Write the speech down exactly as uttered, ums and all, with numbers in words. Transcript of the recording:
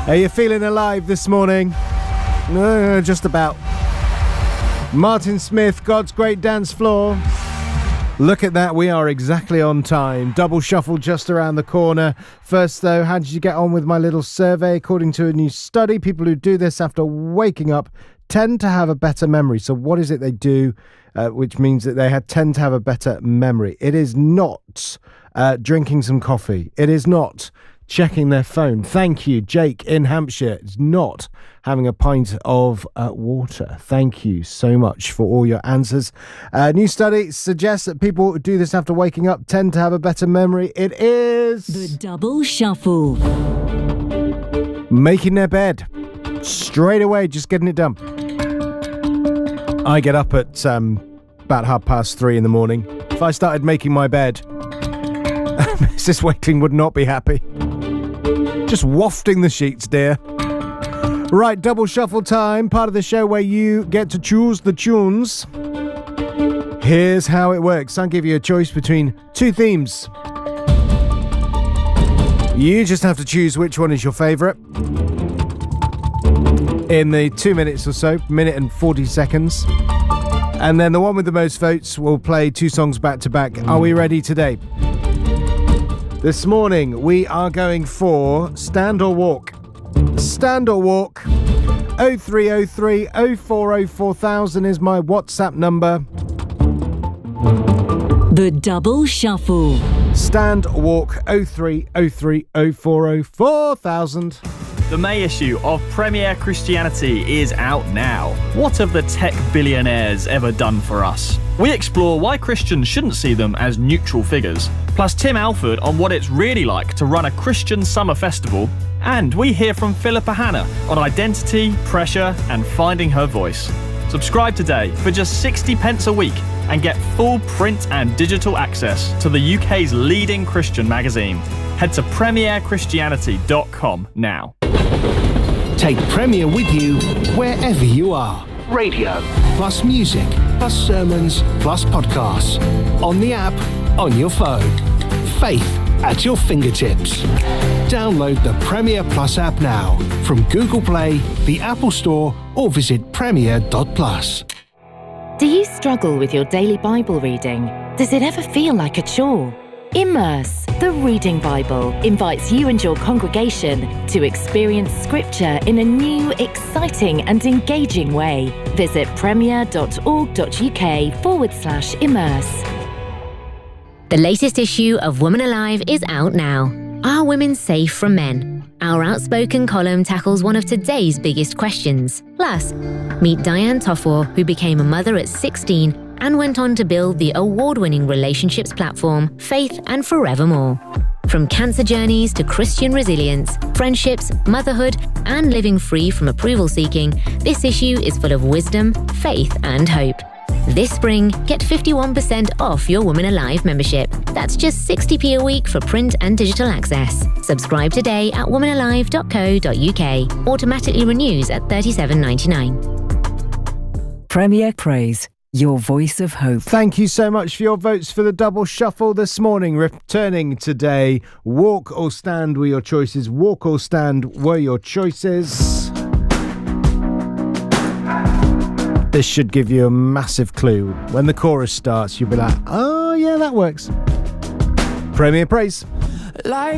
Are you feeling alive this morning? Uh, just about. Martin Smith, God's Great Dance Floor. Look at that, we are exactly on time. Double shuffle just around the corner. First though, how did you get on with my little survey? According to a new study, people who do this after waking up tend to have a better memory. So what is it they do, uh, which means that they had, tend to have a better memory? It is not uh, drinking some coffee. It is not checking their phone. Thank you, Jake in Hampshire. It's not having a pint of uh, water. Thank you so much for all your answers. A new study suggests that people who do this after waking up tend to have a better memory. It is the double shuffle. Making their bed. Straight away, just getting it done. I get up at um, about half past three in the morning. If I started making my bed, Missus Wakeling would not be happy. Just wafting the sheets, dear. Right, double shuffle time, part of the show where you get to choose the tunes. Here's how it works. I'll give you a choice between two themes. You just have to choose which one is your favourite. In the two minutes or so, minute and forty seconds. And then the one with the most votes will play two songs back to back. Are we ready today? This morning, we are going for Stand or Walk. Stand or Walk. oh three oh three oh four oh four thousand is my WhatsApp number. The double shuffle. Stand or Walk. oh three oh three oh four oh four thousand. The May issue of Premier Christianity is out now. What have the tech billionaires ever done for us? We explore why Christians shouldn't see them as neutral figures, plus Tim Alford on what it's really like to run a Christian summer festival, and we hear from Philippa Hanna on identity, pressure, and finding her voice. Subscribe today for just sixty pence a week and get full print and digital access to the U K's leading Christian magazine. Head to premier christianity dot com now. Take Premier with you wherever you are. Radio, plus music, plus sermons, plus podcasts. On the app, on your phone. Faith at your fingertips. Download the Premier Plus app now from Google Play, the Apple Store, or visit premier dot plus. Do you struggle with your daily Bible reading? Does it ever feel like a chore? Immerse, the Reading Bible, invites you and your congregation to experience Scripture in a new, exciting and engaging way. Visit premier dot org dot uk forward slash immerse. The latest issue of Woman Alive is out now. Are women safe from men? Our outspoken column tackles one of today's biggest questions. Plus, meet Diane Toffor, who became a mother at sixteen and went on to build the award-winning relationships platform Faith and Forevermore. From cancer journeys to Christian resilience, friendships, motherhood, and living free from approval-seeking, this issue is full of wisdom, faith, and hope. This spring, get fifty-one percent off your Women Alive membership. That's just sixty p a week for print and digital access. Subscribe today at woman alive dot co dot uk. Automatically renews at thirty-seven ninety-nine. Premier Praise. Your voice of hope. Thank you so much for your votes for the double shuffle this morning. Returning today, walk or stand were your choices. Walk or stand were your choices. This should give you a massive clue. When the chorus starts, you'll be like, oh yeah, that works. Premier Praise. Life